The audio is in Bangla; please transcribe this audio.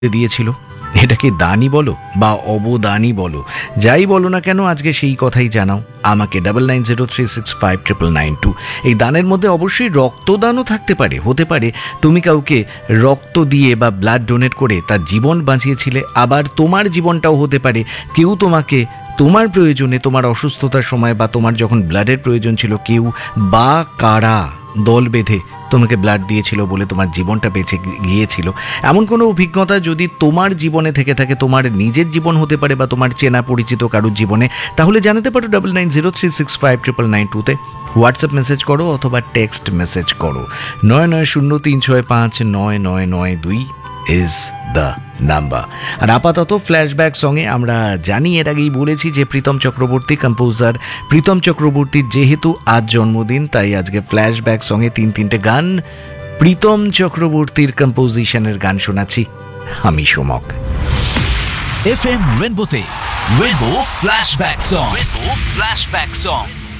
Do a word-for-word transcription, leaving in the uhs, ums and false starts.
দিয়েছিল। এটাকে দানই বলো বা অবদানই বলো, যাই বলো না কেন, আজকে সেই কথাই জানাও আমাকে double nine zero three six five triple nine two. এই দানের মধ্যে অবশ্যই রক্তদানও থাকতে পারে। হতে পারে তুমি কাউকে রক্ত দিয়ে বা ব্লাড ডোনেট করে তার জীবন বাঁচিয়েছিলে, আবার তোমার জীবনটাও হতে পারে কেউ তোমাকে তোমার প্রয়োজনে, তোমার অসুস্থতার সময় বা তোমার যখন ব্লাডের প্রয়োজন ছিল, কেউ বা কারা দল বেঁধে তোমাকে ব্লাড দিয়েছিল বলে তোমার জীবনটা বেঁচে গিয়েছিল। এমন কোনো অভিজ্ঞতা যদি তোমার জীবনে থেকে থাকে, তোমার নিজের জীবন হতে পারে বা তোমার চেনা পরিচিত কারোর জীবনে, তাহলে জানাতে পারো double nine zero three six five triple nine টুতে। হোয়াটসঅ্যাপ মেসেজ করো অথবা টেক্সট মেসেজ করো। নয় নয় শূন্য তিন ছয় পাঁচ নয় নয় নয় দুই ইজ দ্য নাম্বার। আর আপাতত ফ্ল্যাশব্যাক সঙ্গে আমরা জানি, এর আগেই বলেছি যে প্রীতম চক্রবর্তী, কম্পোজার প্রীতম চক্রবর্তীর যেহেতু আজ জন্মদিন, তাই আজকে ফ্ল্যাশব্যাক সঙ্গে তিন তিনটে গান প্রীতম চক্রবর্তীর কম্পোজিশনের গান শোনাচ্ছি আমি Somak. F M রেনবোতে rainbow flashback song, rainbow flashback song.